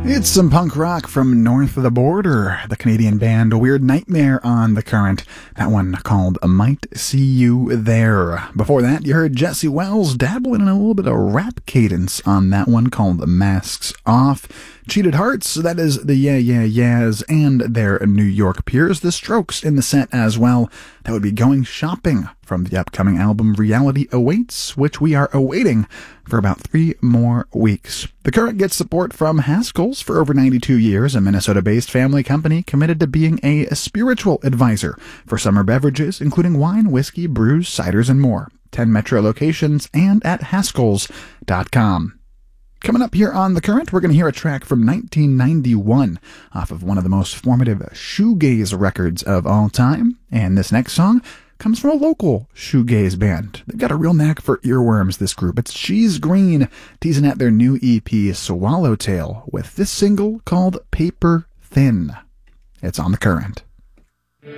It's some punk rock from north of the border. The Canadian band Weird Nightmare on the Current. That one called Might See You There. Before that, you heard Jesse Wells dabbling in a little bit of rap cadence on that one called Masks Off. Cheated Hearts, that is the Yeah Yeah Yeahs and their New York peers. The Strokes in the set as well. That would be Going Shopping from the upcoming album Reality Awaits, which we are awaiting for about 3 more weeks. The Current gets support from Haskell's for over 92 years, a Minnesota-based family company committed to being a spiritual advisor for summer beverages, including wine, whiskey, brews, ciders, and more. 10 metro locations and at haskells.com. Coming up here on The Current, we're going to hear a track from 1991 off of one of the most formative shoegaze records of all time. And this next song comes from a local shoegaze band. They've got a real knack for earworms, this group. It's She's Green, teasing at their new EP, Swallowtail, with this single called Paper Thin. It's on The Current.